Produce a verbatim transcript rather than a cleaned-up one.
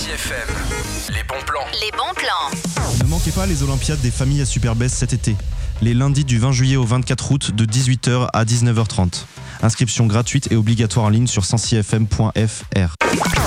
F M, les bons plans. Les bons plans. Ne manquez pas les Olympiades des familles à Superbest cet été. Les lundis du vingt juillet au vingt-quatre août de dix-huit heures à dix-neuf heures trente. Inscription gratuite et obligatoire en ligne sur cent six f m point f r.